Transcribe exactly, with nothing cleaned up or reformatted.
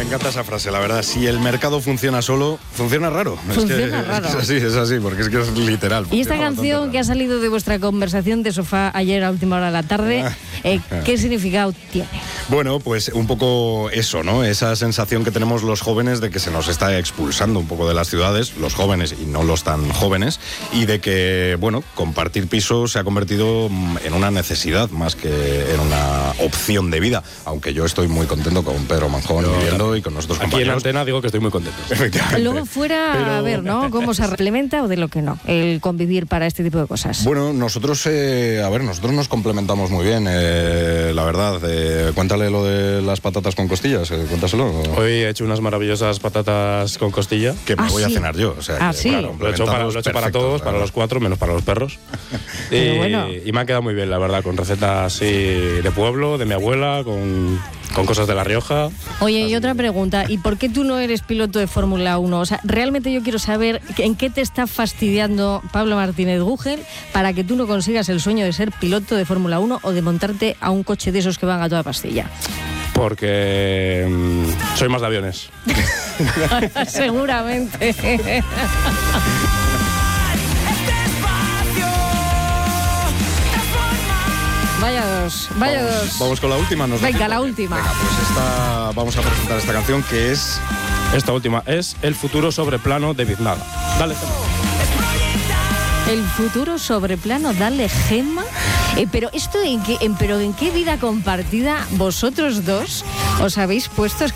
encanta esa frase, la verdad. Si el mercado funciona solo, funciona raro. Funciona es que, raro. Es así, es así, porque es que es literal. Y esta canción que ha salido de vuestra conversación de sofá ayer a última hora de la tarde, eh, ¿qué significado tiene? Bueno, pues un poco eso, ¿no? Esa sensación que tenemos los jóvenes de que se nos está expulsando un poco de las ciudades, los jóvenes y no los tan jóvenes, y de que, bueno, compartir piso se ha convertido en una necesidad más que en una opción de vida, aunque yo estoy muy contento con Pedro Manjón Yo, viviendo y con nosotros aquí compañeros. en Antena digo que estoy muy contento. Efectivamente. Luego fuera, Pero... a ver, ¿no? ¿Cómo se implementa o de lo que no? El convivir para este tipo de cosas. Bueno, nosotros, eh, a ver, nosotros nos complementamos muy bien, eh, la verdad. Eh, cuéntale lo de las patatas con costillas, eh, cuéntaselo. Hoy he hecho unas maravillosas patatas con costilla. Que me Ah, voy sí. a cenar yo. O sea, Ah, que, sí. claro, Lo he hecho para, lo he hecho para perfecto, todos, la para verdad. los cuatro, menos para los perros. Pero y, bueno. y me ha quedado muy bien, la verdad, con recetas así de pueblo, de mi abuela, con, con cosas de La Rioja. Oye, y otra pregunta, ¿y por qué tú no eres piloto de Fórmula uno? O sea, realmente yo quiero saber en qué te está fastidiando Pablo Martínez Gugel para que tú no consigas el sueño de ser piloto de Fórmula uno o de montarte a un coche de esos que van a toda pastilla. Porque mmm, soy más de aviones. Seguramente. Vaya dos, vaya Vamos, dos. vamos con la última. ¿Nos Venga, decís? la última. Venga, pues esta, vamos a presentar esta canción que es... Esta última es El futuro sobreplano de Biznaga. Dale. El futuro sobreplano, dale Gemma. Eh, pero esto en qué, en, pero en qué vida compartida vosotros dos os habéis puesto.